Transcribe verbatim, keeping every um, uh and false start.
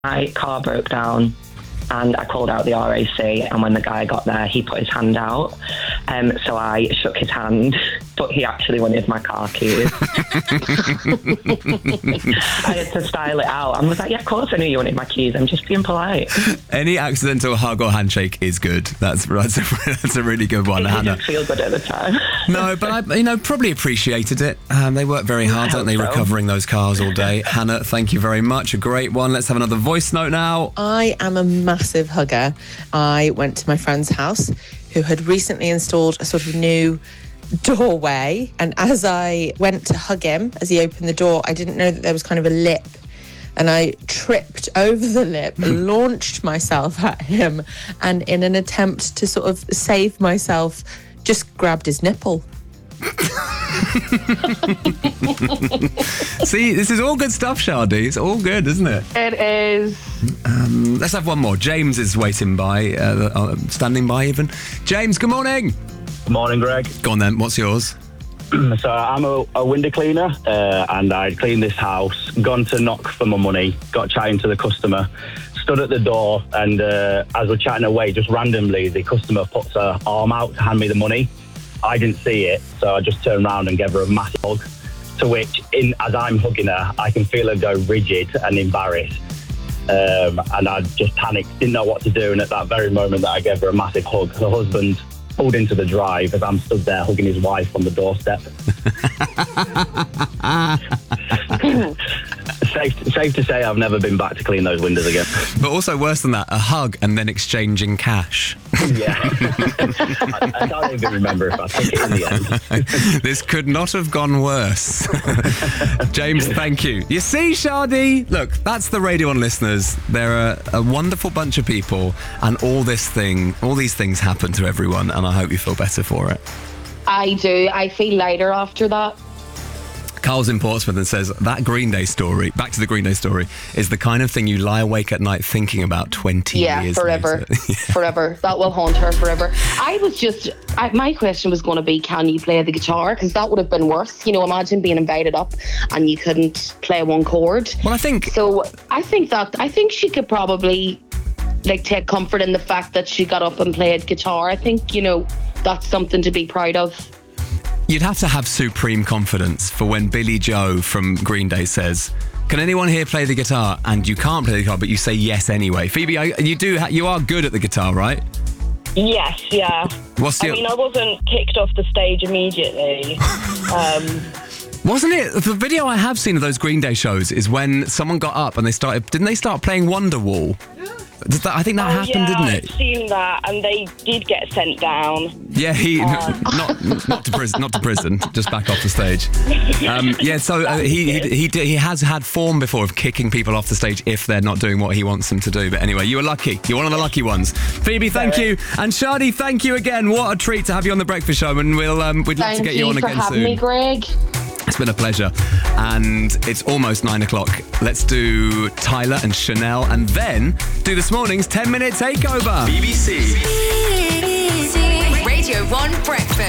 My car broke down and I called out the R A C, and when the guy got there, he put his hand out. Um, so I shook his hand, but he actually wanted my car keys. I had to style it out. I was like, yeah, of course I knew you wanted my keys. I'm just being polite. Any accidental hug or handshake is good. That's that's a, that's a really good one, It Hannah. didn't feel good at the time. No, but I, you know, probably appreciated it. Um, they work very hard, I don't they, hope so. recovering those cars all day. Hannah, thank you very much. A great one. Let's have another voice note now. I am a massive hugger. I went to my friend's house who had recently installed a sort of new doorway. And as I went to hug him, as he opened the door, I didn't know that there was kind of a lip. And I tripped over the lip, launched myself at him, and in an attempt to sort of save myself, just grabbed his nipple. See, this is all good stuff, Shardy. It's all good, isn't it? It is. Um, let's have one more. James is waiting by, uh, uh, standing by even. James, good morning. Good morning, Greg. Go on then, what's yours? So I'm a, a window cleaner, uh, and I'd cleaned this house, gone to knock for my money, got chatting to the customer, stood at the door, and uh, as we're chatting away, just randomly, the customer puts her arm out to hand me the money. I didn't see it, so I just turned around and gave her a massive hug, to which, in as I'm hugging her, I can feel her go rigid and embarrassed. Um, and I just panicked, didn't know what to do, and at that very moment that I gave her a massive hug, her husband pulled into the drive as I'm stood there hugging his wife on the doorstep. safe, safe to say I've never been back to clean those windows again. But also worse than that, a hug and then exchanging cash. Yeah. I, I can't even remember if I took it in the end. This could not have gone worse. James, thank you. You see, Shardy? Look, that's the Radio one listeners. They're a, a wonderful bunch of people, and all this thing, all these things happen to everyone, and I hope you feel better for it. I do. I feel lighter after that. Carl's in Portsmouth and says, that Green Day story, back to the Green Day story, is the kind of thing you lie awake at night thinking about twenty Yeah, years forever. later. Yeah. Forever. That will haunt her forever. I was just, I, my question was going to be, can you play the guitar? Because that would have been worse. You know, imagine being invited up and you couldn't play one chord. Well, I think... So I think that, I think she could probably, like, take comfort in the fact that she got up and played guitar. I think, you know, that's something to be proud of. You'd have to have supreme confidence for when Billy Joe from Green Day says, can anyone here play the guitar? And you can't play the guitar, but you say yes anyway. Phoebe, you do. You are good at the guitar, right? Yes, yeah. What's your... I mean, I wasn't kicked off the stage immediately. um, Wasn't it? The video I have seen of those Green Day shows is when someone got up and they started... Didn't they start playing Wonderwall? Did that, I think that oh, happened, yeah, didn't it? I've seen that, and they did get sent down. Yeah, he Um. not not to prison, not to prison, just back off the stage. Um, yeah, so uh, he he he, did, he has had form before of kicking people off the stage if they're not doing what he wants them to do. But anyway, you were lucky. You're one of the lucky ones. Phoebe, thank you, and Shardy, thank you again. What a treat to have you on the Breakfast Show, and we'll um, we'd love Thank to get you, you on for again having soon. me, Greg. It's been a pleasure. And it's almost nine o'clock. Let's do Tyler and Chanel and then do this morning's ten minute takeover. B B C Radio one Breakfast.